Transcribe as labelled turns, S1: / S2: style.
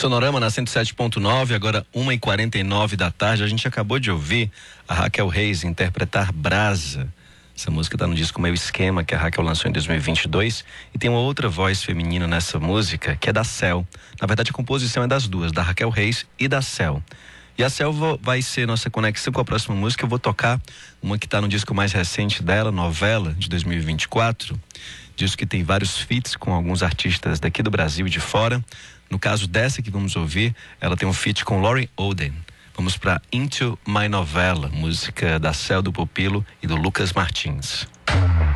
S1: Sonorama na 107.9, agora 1h49 da tarde. A gente acabou de ouvir a Raquel Reis interpretar Brasa. Essa música está no disco Meu Esquema, que a Raquel lançou em 2022. E tem uma outra voz feminina nessa música, que é da Cel. Na verdade, a composição é das duas, da Raquel Reis e da Cel. E a Cel vai ser nossa conexão com a próxima música. Eu vou tocar uma que está no disco mais recente dela, Novela, de 2024. Disco que tem vários feats com alguns artistas daqui do Brasil e de fora. No caso dessa que vamos ouvir, ela tem um feat com Lauren Oden. Vamos para Into My Novella, música da Cel, do Pupilo e do Lucas Martins.